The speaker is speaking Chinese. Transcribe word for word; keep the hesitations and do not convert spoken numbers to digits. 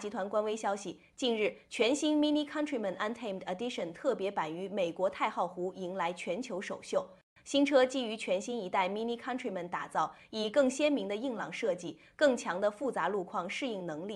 集团官微消息，近日，全新 Mini Countryman Untamed Edition 特别版于美国太浩湖迎来全球首秀。新车基于全新一代 Mini Countryman 打造，以更鲜明的硬朗设计、更强的复杂路况适应能力。